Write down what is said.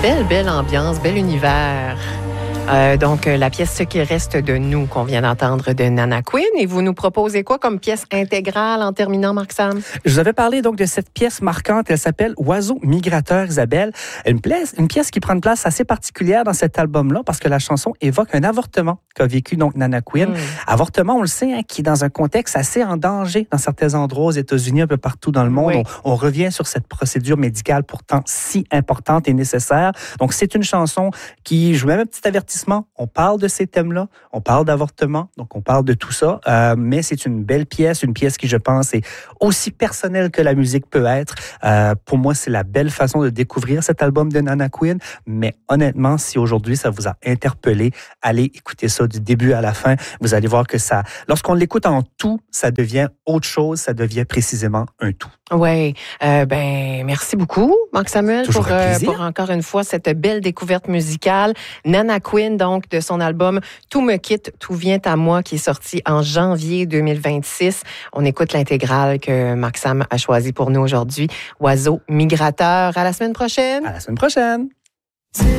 Belle ambiance, bel univers. Donc, la pièce « Ce qu'il reste de nous » qu'on vient d'entendre de Nana Queen. Et vous nous proposez quoi comme pièce intégrale en terminant, Marc-Sam? Je vous avais parlé donc de cette pièce marquante. Elle s'appelle « Oiseau migrateur », Isabelle. Une pièce qui prend une place assez particulière dans cet album-là parce que la chanson évoque un avortement qu'a vécu donc Nana Queen. Avortement, on le sait, hein, qui est dans un contexte assez en danger dans certains endroits aux États-Unis, un peu partout dans le monde. Oui. On revient sur cette procédure médicale pourtant si importante et nécessaire. Donc, c'est une chanson qui, je vous mets un petit avertissement. On parle de ces thèmes-là, on parle d'avortement, donc on parle de tout ça, mais c'est une belle pièce, une pièce qui, je pense, est aussi personnelle que la musique peut être. Pour moi, c'est la belle façon de découvrir cet album de Nana Queen, mais honnêtement, si aujourd'hui ça vous a interpellé, allez écouter ça du début à la fin. Vous allez voir que ça, lorsqu'on l'écoute en tout, ça devient autre chose, ça devient précisément un tout. Oui, merci beaucoup, Marc-Samuel, pour encore une fois cette belle découverte musicale. Nana Queen, donc, de son album « Tout me quitte, tout vient à moi » qui est sorti en janvier 2026. On écoute l'intégrale que Marc-Sam a choisi pour nous aujourd'hui. « Oiseau migrateur ». À la semaine prochaine. À la semaine prochaine.